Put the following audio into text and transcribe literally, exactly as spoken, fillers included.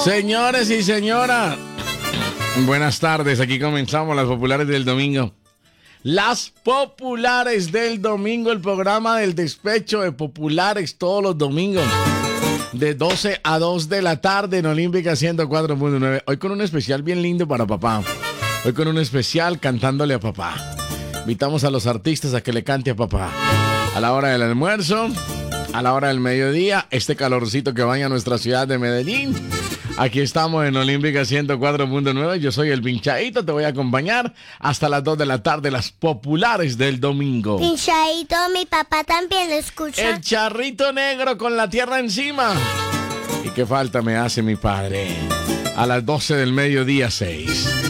Señores y señoras, buenas tardes. Aquí comenzamos las populares del domingo. Las populares del domingo, el programa del despecho de populares todos los domingos. De doce a dos de la tarde en Olímpica ciento cuatro punto nueve. Hoy con un especial bien lindo para papá. Hoy con un especial cantándole a papá. Invitamos a los artistas a que le cante a papá. A la hora del almuerzo, a la hora del mediodía, este calorcito que baña nuestra ciudad de Medellín. Aquí estamos en Olímpica ciento cuatro punto nueve. Yo soy el Pinchadito, te voy a acompañar hasta las dos de la tarde, las populares del domingo. Pinchadito, mi papá también lo escucha. El charrito negro con la tierra encima. ¿Y qué falta me hace mi padre? A las doce del mediodía, seis.